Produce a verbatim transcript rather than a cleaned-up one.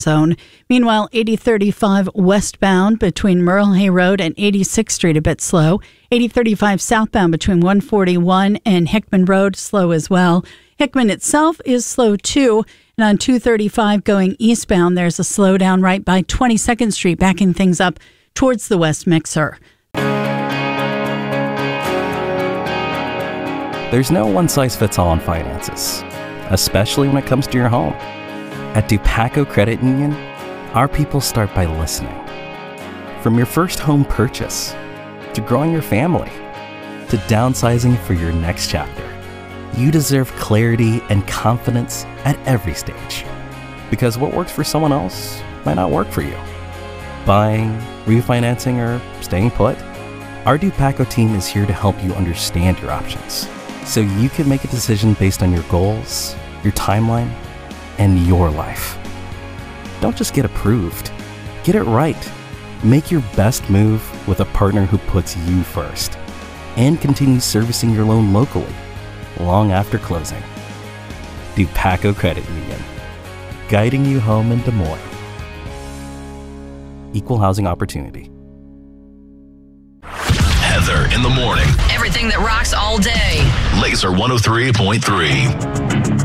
zone. Meanwhile, eighty thirty-five westbound between Merle Hay Road and eighty-sixth Street a bit slow. eighty thirty-five southbound between one forty-one and Hickman Road slow as well. Hickman itself is slow too. And on two thirty-five going eastbound, there's a slowdown right by twenty-second Street, backing things up towards the West Mixer. There's no one-size-fits-all on finances, especially when it comes to your home. At Dupaco Credit Union, our people start by listening. From your first home purchase, to growing your family, to downsizing for your next chapter, you deserve clarity and confidence at every stage. Because what works for someone else might not work for you. Buying, refinancing, or staying put, our Dupaco team is here to help you understand your options, so you can make a decision based on your goals, your timeline, and your life. Don't just get approved. Get it right. Make your best move with a partner who puts you first and continues servicing your loan locally long after closing. Dupaco Credit Union, guiding you home in Des Moines. Equal housing opportunity. Heather in the morning. Everything that rocks all day. Laser one oh three point three.